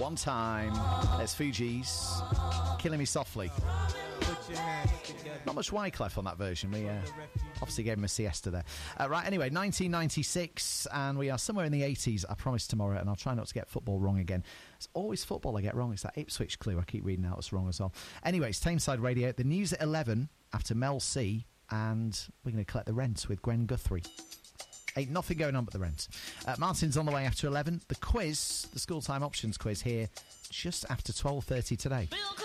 One time. There's Fugees. Killing Me Softly. Not much Wyclef on that version. We obviously gave him a siesta there. Right, anyway, 1996, and we are somewhere in the 80s, I promise tomorrow, and I'll try not to get football wrong again. It's always football I get wrong. It's that Ipswich clue I keep reading out it's wrong as well. Anyway, it's Tameside Radio. The news at 11 after Mel C, and we're going to collect the rent with Gwen Guthrie. Ain't nothing going on but the rent. Martin's on the way after 11. The quiz, the school time options quiz here, just after 12:30 today.